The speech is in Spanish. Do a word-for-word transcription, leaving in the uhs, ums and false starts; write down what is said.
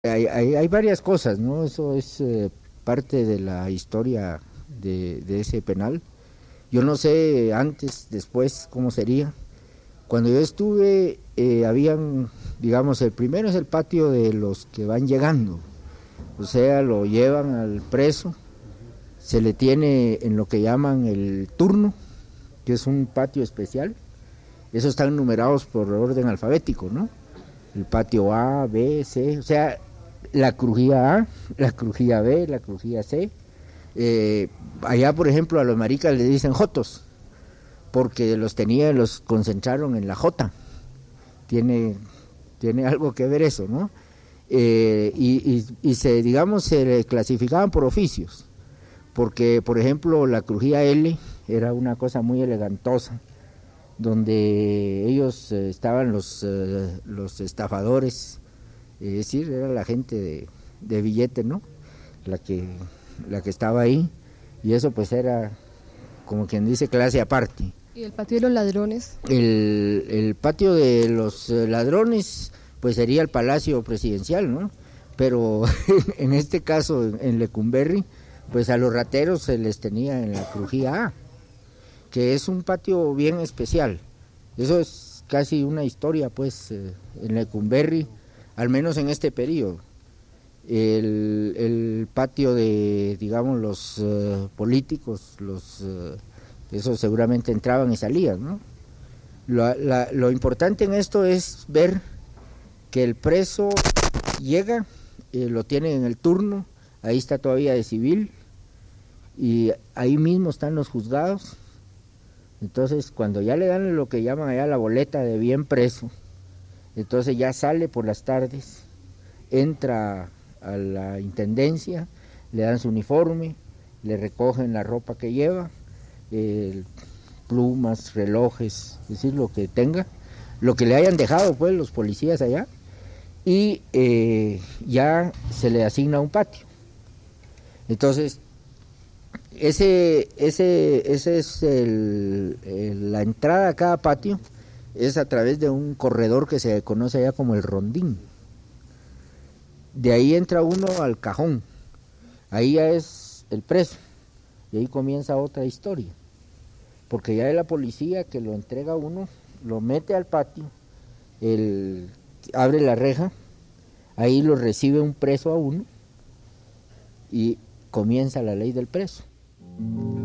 Hay, hay, hay varias cosas, ¿no? Eso es eh, parte de la historia de, de ese penal. Yo no sé antes, después, cómo sería. Cuando yo estuve, eh, habían, digamos, el primero es el patio de los que van llegando. O sea, lo llevan al preso, se le tiene en lo que llaman el turno, que es un patio especial. Esos están numerados por orden alfabético, ¿no? El patio A, B, C, o sea, la crujía A, la crujía B, la crujía C. Eh, allá, por ejemplo, a los maricas le dicen jotos, porque los tenían, los concentraron en la J. Tiene, tiene algo que ver eso, ¿no? Eh, y, y, y se, digamos, se clasificaban por oficios, porque, por ejemplo, la crujía L era una cosa muy elegantosa, donde ellos eh, estaban los, eh, los estafadores, es decir, era la gente de, de billete, ¿no? La que, la que estaba ahí, y eso pues era, como quien dice, clase aparte. ¿Y el patio de los ladrones? El, el patio de los ladrones, pues sería el palacio presidencial, ¿no? Pero en este caso, en Lecumberri, pues a los rateros se les tenía en la crujía A, que es un patio bien especial. Eso es casi una historia, pues, eh, en Lecumberri, al menos en este periodo. El, el patio de, digamos, los uh, políticos, los uh, esos seguramente entraban y salían, ¿no? Lo, la, lo importante en esto es ver que el preso llega, eh, lo tienen en el turno, ahí está todavía de civil, y ahí mismo están los juzgados. Entonces, cuando ya le dan lo que llaman allá la boleta de bien preso, entonces ya sale por las tardes, entra a la intendencia, le dan su uniforme, le recogen la ropa que lleva, eh, plumas, relojes, es decir, lo que tenga, lo que le hayan dejado pues los policías allá, y eh, ya se le asigna un patio. Entonces, ese, ese, ese es el, el, la entrada a cada patio, es a través de un corredor que se conoce allá como el rondín. De ahí entra uno al cajón, ahí ya es el preso, y ahí comienza otra historia, porque ya es la policía que lo entrega a uno, lo mete al patio, el, abre la reja, ahí lo recibe un preso a uno, y comienza la ley del preso.